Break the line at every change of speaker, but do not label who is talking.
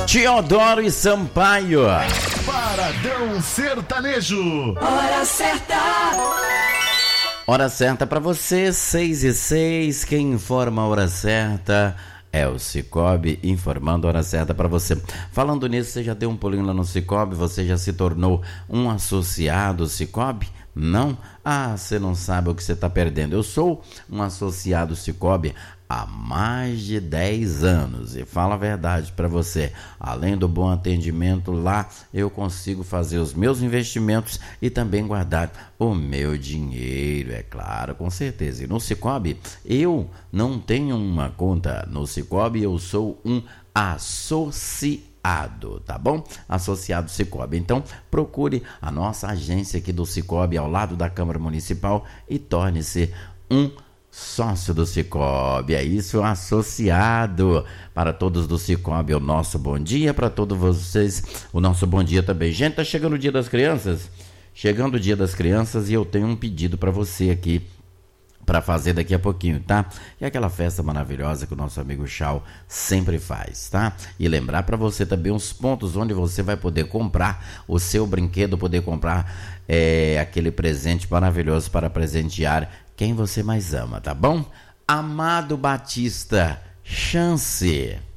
Teodoro e Sampaio.
Paradão Sertanejo.
Hora certa.
Hora certa pra você, 6:06. Quem informa a hora certa é o Cicobi, informando a hora certa pra você. Falando nisso, você já deu um pulinho lá no Cicobi? Você já se tornou um associado Cicobi? Não? Ah, você não sabe o que você está perdendo. Eu sou um associado Cicobi há mais de 10 anos e falo a verdade para você, além do bom atendimento lá, eu consigo fazer os meus investimentos e também guardar o meu dinheiro, é claro, com certeza. E no Cicobi, eu não tenho uma conta no Cicobi, eu sou um associado, tá bom? Associado Cicobi. Então, procure a nossa agência aqui do Cicobi ao lado da Câmara Municipal e torne-se um sócio do Cicobi. É isso, associado. Para todos do Cicobi, o nosso bom dia. Para todos vocês, o nosso bom dia também. Gente, tá chegando o Dia das Crianças. Chegando o Dia das Crianças e eu tenho um pedido para você aqui para fazer daqui a pouquinho, tá? E aquela festa maravilhosa que o nosso amigo Chau sempre faz, tá? E lembrar para você também os pontos onde você vai poder comprar o seu brinquedo, poder comprar aquele presente maravilhoso para presentear quem você mais ama, tá bom? Amado Batista, Chance.